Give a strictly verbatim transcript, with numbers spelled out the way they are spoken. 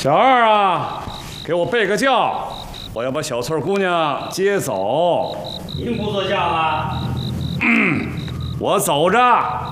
小二啊，给我备个轿，我要把小翠姑娘接走。 您不坐轿吗？ 嗯，我走着。